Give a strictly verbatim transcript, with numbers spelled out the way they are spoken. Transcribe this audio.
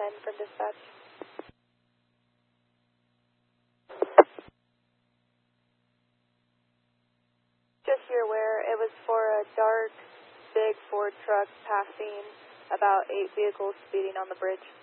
ten from dispatch. Just so you're aware, it was for a dark, big Ford truck passing about eight vehicles speeding on the bridge.